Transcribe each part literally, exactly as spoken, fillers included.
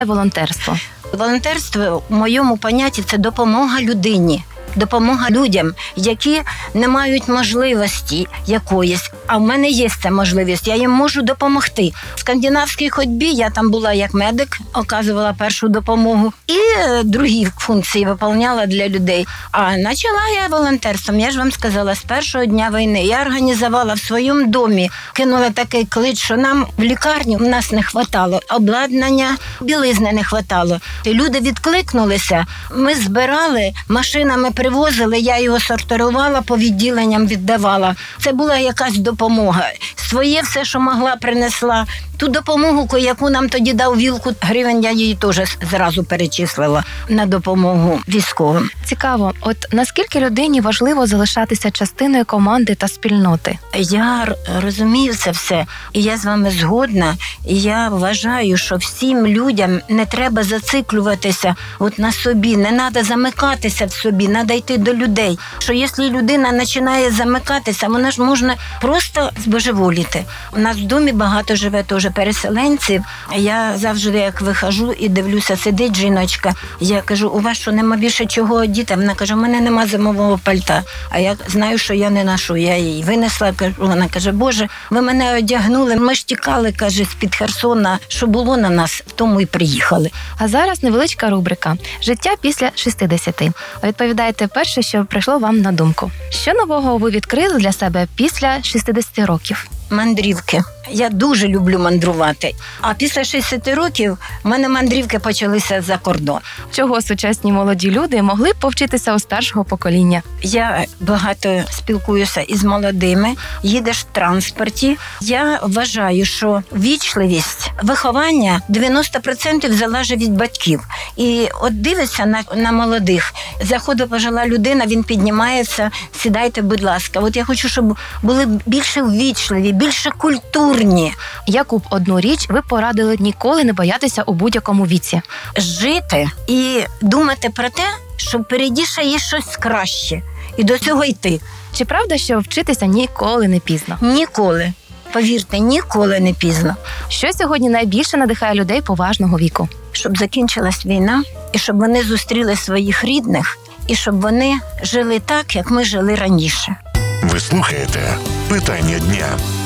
волонтерство? Волонтерство в моєму понятті – це допомога людині. Допомога людям, які не мають можливості якоїсь, а в мене є ця можливість, я їм можу допомогти. В скандинавській ходьбі я там була як медик, оказувала першу допомогу і другі функції виконувала для людей. А почала я волонтерством, я ж вам сказала, з першого дня війни. Я організувала в своєму домі, кинула такий клич, що нам в лікарні в нас не хватало, обладнання, білизни не хватало. Люди відкликнулися, ми збирали, машинами привозили, я його сортувала, по відділенням віддавала. Це була якась допомога. Своє все, що могла, принесла. Ту допомогу, яку нам тоді дав Вілкут гривень, я її теж зразу перечислила на допомогу військовим. Цікаво, от наскільки людині важливо залишатися частиною команди та спільноти? Я розумію це все, і я з вами згодна, і я вважаю, що всім людям не треба зациклюватися от на собі, не треба замикатися в собі, треба йти до людей. Що якщо людина починає замикатися, вона ж можна просто збожеволіти. У нас в домі багато живе теж переселенців. Я завжди, як вихожу і дивлюся, сидить жіночка, я кажу, у вас що, нема більше чого одіти? Вона каже, у мене нема зимового пальта. А я знаю, що я не ношу. Я її винесла, кажу, вона каже, Боже, ви мене одягнули, ми ж тікали, каже, з-під Херсона, що було на нас, в тому і приїхали. А зараз невеличка рубрика «Життя після шістдесяти». Відповідаєте перше, що прийшло вам на думку. Що нового ви відкрили для себе після шістдесяти років? Мандрівки. Я дуже люблю мандрувати. А після шістдесяти років в мене мандрівки почалися за кордон. Чого сучасні молоді люди могли б повчитися у старшого покоління? Я багато спілкуюся із молодими, їдеш в транспорті. Я вважаю, що вічливість, виховання дев'яносто відсотків залежить від батьків. І от дивиться на, на молодих. Заходить пожила людина, він піднімається, сідайте, будь ласка. От я хочу, щоб були більше ввічливі, більше культурні. Яку б одну річ ви порадили ніколи не боятися у будь-якому віці? Жити і думати про те, що впереді ще є щось краще. І до цього йти. Чи правда, що вчитися ніколи не пізно? Ніколи. Повірте, ніколи не пізно. Що сьогодні найбільше надихає людей поважного віку? Щоб закінчилась війна, і щоб вони зустріли своїх рідних, і щоб вони жили так, як ми жили раніше. Ви слухаєте «Питання дня».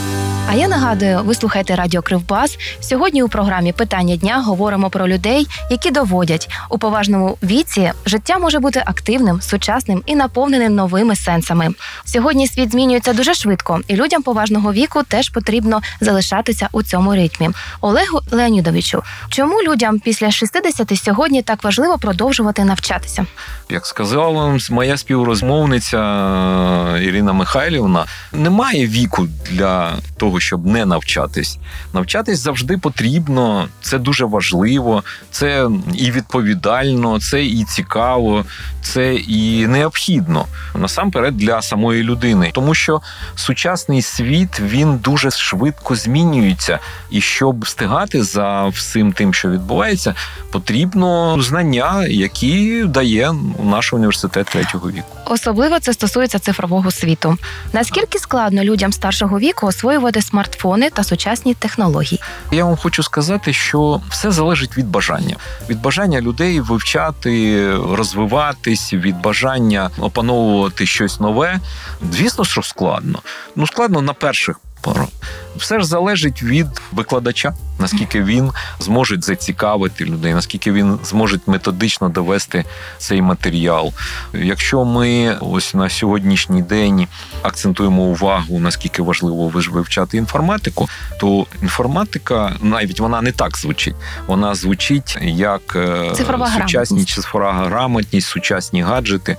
А я нагадую, ви слухаєте Радіо Кривбас. Сьогодні у програмі «Питання дня» говоримо про людей, які доводять, у поважному віці життя може бути активним, сучасним і наповненим новими сенсами. Сьогодні світ змінюється дуже швидко, і людям поважного віку теж потрібно залишатися у цьому ритмі. Олегу Леонідовичу, чому людям після шістдесяти сьогодні так важливо продовжувати навчатися? Як сказала моя співрозмовниця Ірина Михайлівна, немає віку для того, щоб не навчатись. Навчатись завжди потрібно, це дуже важливо, це і відповідально, це і цікаво, це і необхідно. Насамперед для самої людини. Тому що сучасний світ, він дуже швидко змінюється. І щоб встигати за всім тим, що відбувається, потрібно знання, які дає наш університет третього віку. Особливо це стосується цифрового світу. Наскільки складно людям старшого віку освоювати смартфони та сучасні технології? Я вам хочу сказати, що все залежить від бажання. Від бажання людей вивчати, розвиватись, від бажання опановувати щось нове. Звісно, що складно. Ну, складно на перших порах. Все ж залежить від викладача, наскільки він зможе зацікавити людей, наскільки він зможе методично довести цей матеріал. Якщо ми ось на сьогоднішній день акцентуємо увагу, наскільки важливо вивчати інформатику, то інформатика, навіть вона не так звучить. Вона звучить як цифрова сучасні цифрова грамотність, сучасні гаджети.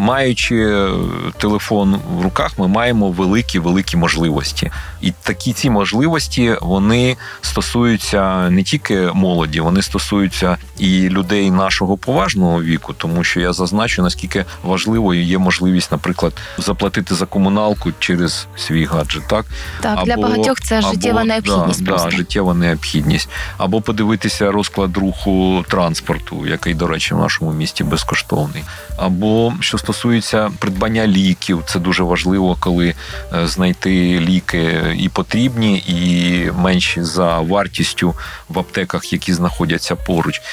Маючи телефон в руках, ми маємо великі-великі можливості. І такі ці можливості, вони стосуються не тільки молоді, вони стосуються і людей нашого поважного віку, тому що я зазначу, наскільки важливою є можливість, наприклад, заплатити за комуналку через свій гаджет, так? Так, або, для багатьох це життєва або, необхідність да, просто. Да, життєва необхідність. Або подивитися розклад руху транспорту, який, до речі, в нашому місті безкоштовний. Або, що стосується придбання ліків, це дуже важливо, коли знайти ліки і потрібні, і менші за вартість вартістю в аптеках, які знаходяться поруч.